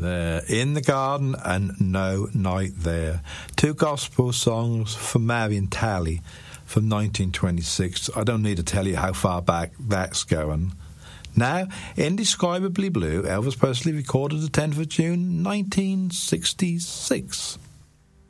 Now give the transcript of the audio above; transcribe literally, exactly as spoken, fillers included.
there, In the Garden and No Night There. Two gospel songs for Marion Talley from nineteen twenty-six. I don't need to tell you how far back that's going. Now, Indescribably Blue, Elvis Presley recorded the tenth of June, nineteen sixty-six.